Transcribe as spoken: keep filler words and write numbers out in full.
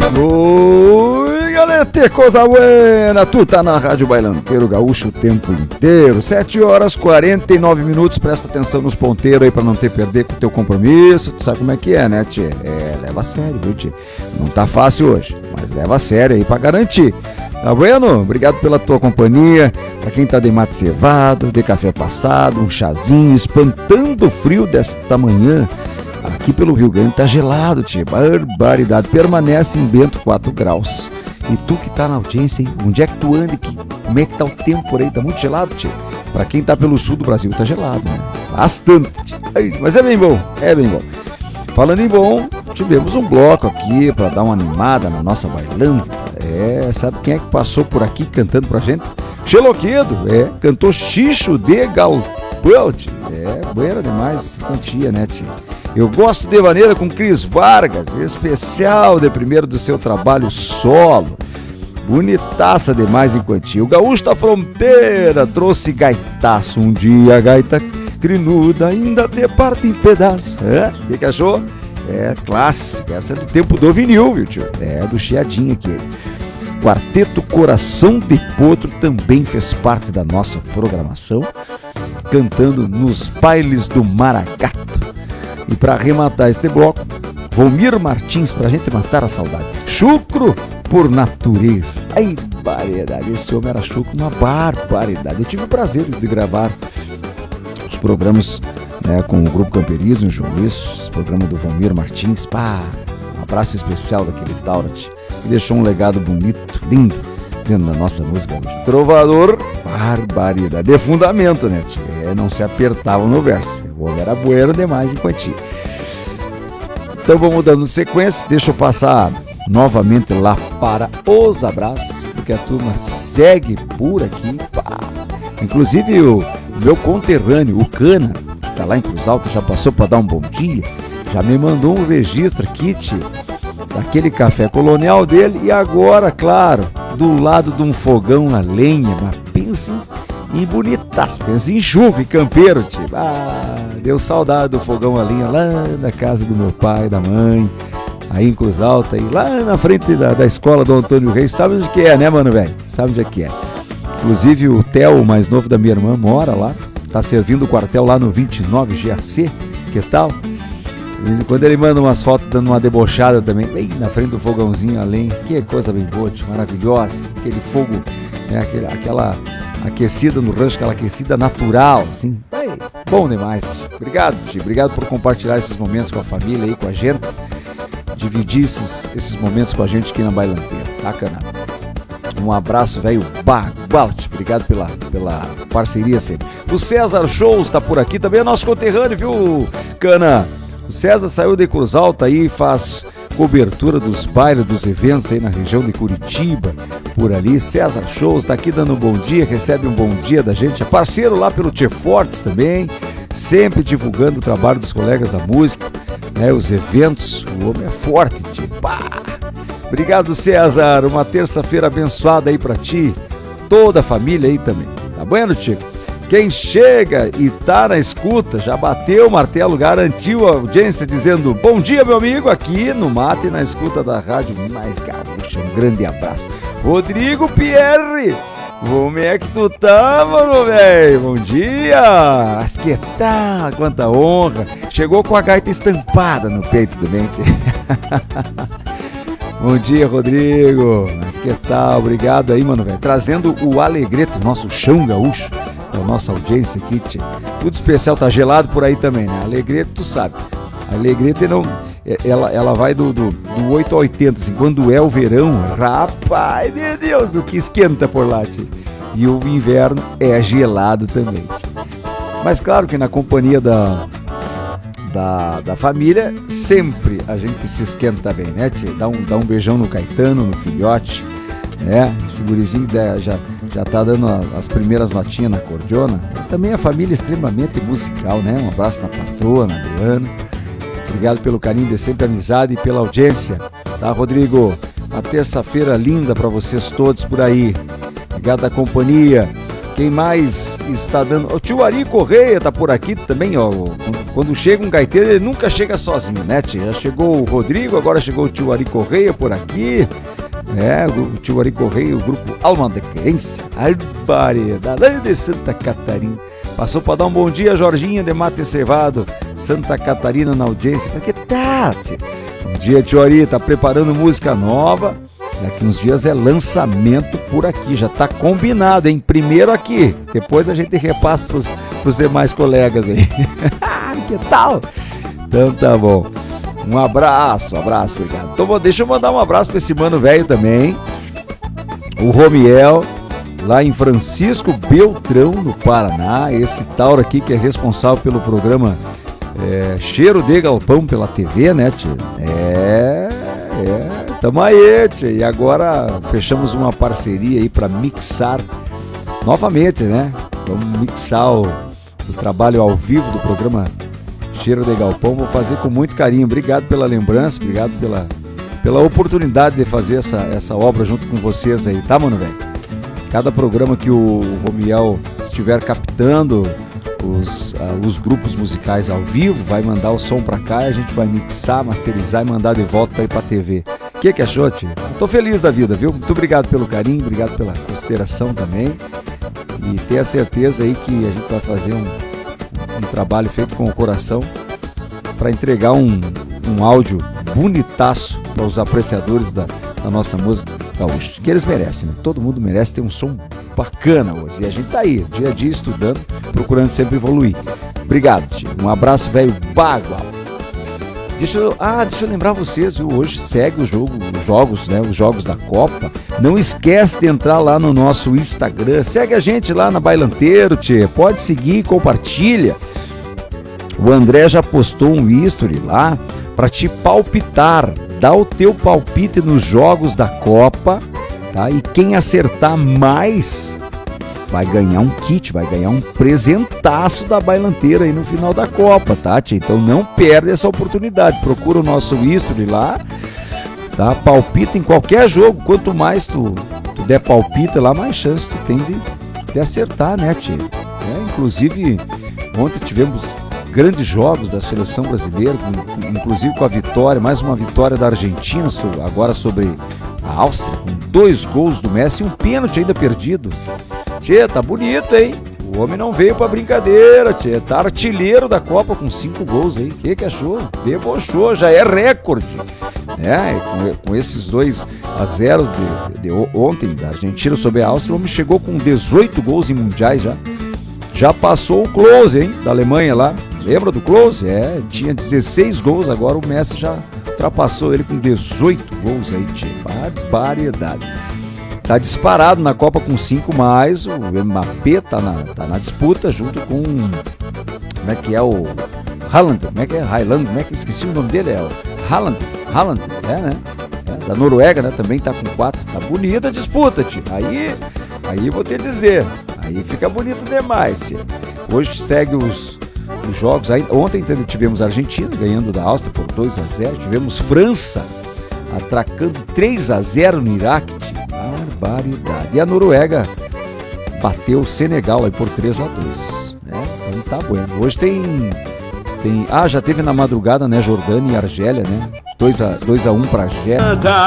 Oi, galera, coisa buena. Tu tá na Rádio Bailanteiro Gaúcho o tempo inteiro. sete horas e quarenta e nove minutos. Presta atenção nos ponteiros aí pra não ter perder com o teu compromisso. Tu sabe como é que é, né, tchê? É, leva a sério, viu, tchê? Não tá fácil hoje, mas leva a sério aí pra garantir. Tá bueno? Obrigado pela tua companhia. Pra quem tá de mate cevado, de café passado, um chazinho, espantando o frio desta manhã. Aqui pelo Rio Grande tá gelado, tchê. Barbaridade. Permanece em Bento quatro graus. E tu que tá na audiência, hein? Onde é que tu anda? Que, como é que tá o tempo por aí? Tá muito gelado, tchê. Pra quem tá pelo sul do Brasil, tá gelado, né? Bastante. Mas é bem bom, é bem bom. Falando em bom, tivemos um bloco aqui pra dar uma animada na nossa bailanta. É, sabe quem é que passou por aqui cantando pra gente? Xeloquedo, é, cantou Xixo de Galpão, tchê. É, buena demais, quantia, né, tchê? Eu gosto de maneira com Cris Vargas, especial de primeiro do seu trabalho solo. Bonitaça demais em quantia. O Gaúcho da Fronteira trouxe gaitaço. Um dia a gaita crinuda ainda te parte em pedaço. É? O que, que achou? É clássica. Essa é do tempo do vinil, viu, tio? É do chiadinho aqui. Quarteto Coração de Potro também fez parte da nossa programação, cantando nos bailes do Maragato. E para arrematar este bloco, Volmir Martins, pra gente matar a saudade. Chucro por natureza. Ai, barbaridade, esse homem era chucro, uma barbaridade. Eu tive o prazer de gravar os programas, né, com o Grupo Camperismo, o João Luiz, os programas do Volmir Martins. Pá, um abraço especial daquele Taurat, que deixou um legado bonito, lindo, dentro da nossa música. Trovador, barbaridade, de fundamento, né? É, não se apertava no verso. O homem era bueno demais em quantia. Então vamos dando sequência. Deixa eu passar novamente lá para os abraços, porque a turma segue por aqui. Pá. Inclusive o, o meu conterrâneo, o Cana, que tá lá em Cruz Alta, já passou para dar um bom dia, já me mandou um registro aqui, tio, daquele café colonial dele. E agora, claro, do lado de um fogão a lenha, mas pensa em bonitaço, pensa em chuva e campeiro, tio. Ah, deu saudade do fogão a lenha lá na casa do meu pai e da mãe, aí em Cruz Alta, e lá na frente da, da escola do Antônio Reis. Sabe onde que é, né, mano, velho? Sabe onde é que é? Inclusive o Theo, o mais novo da minha irmã, mora lá, tá servindo o quartel lá no vinte e nove G A C, que tal? De vez em quando ele manda umas fotos dando uma debochada também, bem na frente do fogãozinho além. Que coisa bem boa, tio, maravilhosa. Aquele fogo, né, aquele, aquela aquecida no rancho, aquela aquecida natural, assim. Aí, bom demais. Obrigado, tio. Obrigado por compartilhar esses momentos com a família aí, com a gente. Dividir esses, esses momentos com a gente aqui na Bailanteira. Bacana. Um abraço, velho. Balt. Obrigado pela, pela parceria sempre. O César Shows tá por aqui também, é nosso conterrâneo, viu, Cana? O César saiu de Cruz Alta aí e faz cobertura dos bailes, dos eventos aí na região de Curitiba, por ali. César Shows tá aqui dando um bom dia, recebe um bom dia da gente. É parceiro lá pelo Tchê Fortes também, sempre divulgando o trabalho dos colegas da música, né, os eventos. O homem é forte, tchê. Pá! Obrigado, César. Uma terça-feira abençoada aí pra ti, toda a família aí também. Tá bueno, tchê? Quem chega e tá na escuta, já bateu o martelo, garantiu a audiência, dizendo bom dia, meu amigo, aqui no mate, na escuta da Rádio Mais Gaúcha. Um grande abraço. Rodrigo Pierre, como é que tu tá, mano, velho? Bom dia! Mas que tal? Quanta honra! Chegou com a gaita estampada no peito do dente. Bom dia, Rodrigo! Mas que tal? Obrigado aí, mano, velho. Trazendo o Alegreto, nosso chão gaúcho, a nossa audiência aqui, tchê. Tudo especial, tá gelado por aí também, né? Alegreto, tu sabe. A Alegreto não, ela, ela vai do, do, do oito a oitenta, assim, quando é o verão, rapaz, meu Deus, o que esquenta por lá, tchê. E o inverno é gelado também, tchê. Mas claro que na companhia da, da, da família, sempre a gente se esquenta bem, né, tchê? Dá um, dá um beijão no Caetano, no filhote, né? Esse gurizinho já, já tá dando as primeiras notinhas na cordiona. Também a família extremamente musical, né? Um abraço na patroa, na Adriana. Obrigado pelo carinho de sempre, amizade e pela audiência, tá, Rodrigo? Uma terça-feira linda pra vocês todos por aí. Obrigado da companhia. Quem mais está dando... O tio Ari Correia tá por aqui também, ó. Quando chega um gaiteiro, ele nunca chega sozinho, né, tia? Já chegou o Rodrigo, agora chegou o tio Ari Correia por aqui. É, o tio Ari Correia, o grupo Alma da Querência. Barbaridade, lá de Santa Catarina. Passou para dar um bom dia, Jorginho de Mate Cevado, Santa Catarina na audiência. Que tal, tia? Bom dia, tio Ari, tá preparando música nova. Daqui uns dias é lançamento por aqui, já tá combinado, hein? Primeiro aqui, depois a gente repassa pros, pros demais colegas aí. Que tal? Então tá bom. Um abraço, um abraço, obrigado. Então bom, deixa eu mandar um abraço pra esse mano velho também. O Romiel, lá em Francisco Beltrão, no Paraná. Esse Tauro aqui que é responsável pelo programa é, Cheiro de Galpão pela T V, né, tio? É, é. Tamo aí, tia. E agora fechamos uma parceria aí para mixar novamente, né? Vamos mixar o, o trabalho ao vivo do programa Cheiro de Galpão. Vou fazer com muito carinho. Obrigado pela lembrança, obrigado pela, pela oportunidade de fazer essa, essa obra junto com vocês aí, tá, mano, velho? Cada programa que o Romiel estiver captando os, uh, os grupos musicais ao vivo, vai mandar o som pra cá e a gente vai mixar, masterizar e mandar de volta aí pra T V. O que que achou, tio? Tô feliz da vida, viu? Muito obrigado pelo carinho, obrigado pela consideração também. E tenha certeza aí que a gente vai fazer um, um trabalho feito com o coração para entregar um, um áudio bonitaço para os apreciadores da, da nossa música gaúcha. Que eles merecem, né? Todo mundo merece ter um som bacana hoje. E a gente tá aí, dia a dia estudando, procurando sempre evoluir. Obrigado, tio. Um abraço, velho bagual. Deixa eu, ah, deixa eu lembrar vocês, viu? Hoje segue o jogo, os jogos, né? Os jogos da Copa. Não esquece de entrar lá no nosso Instagram. Segue a gente lá na Bailanteiro, tchê. Pode seguir, compartilha. O André já postou um history lá para te palpitar. Dá o teu palpite nos jogos da Copa, tá? E quem acertar mais vai ganhar um kit, vai ganhar um presentaço da Bailanteira aí no final da Copa, tá, tia? Então não perde essa oportunidade. Procura o nosso history lá, tá? Palpita em qualquer jogo. Quanto mais tu, tu der palpita lá, mais chance tu tem de, de acertar, né, tia? É, inclusive, ontem tivemos grandes jogos da seleção brasileira, inclusive com a vitória, mais uma vitória da Argentina, agora sobre a Áustria, com dois gols do Messi e um pênalti ainda perdido. Tchê, tá bonito, hein? O homem não veio pra brincadeira, tchê. Tá artilheiro da Copa com cinco gols aí. O que que achou? Debochou, já é recorde. É, com, com esses dois a zero de, de ontem da Argentina sobre a Áustria, o homem chegou com dezoito gols em mundiais já. Já passou o Klose, hein? Da Alemanha lá. Lembra do Klose? É, tinha dezesseis gols, agora o Messi já ultrapassou ele com dezoito gols aí, tchê. Barbaridade. Tá disparado na Copa com cinco mais, o Mbappé tá na, tá na disputa junto com, como é que é o Haaland, como é que é Haaland, como é que esqueci o nome dele, é o Haaland, Haaland, é, né, é, da Noruega, né, também tá com quatro, tá bonita a disputa, tio. aí, aí vou te dizer, aí fica bonito demais, tio. Hoje segue os, os jogos, aí, ontem tivemos a Argentina ganhando da Áustria por dois a zero, tivemos França atracando três a zero no Iraque, tio. Barbaridade. E a Noruega bateu o Senegal aí por três a dois, né? Então tá bueno. Hoje tem, tem... Ah, já teve na madrugada, né? Jordânia e Argélia, né? dois a um pra Argélia.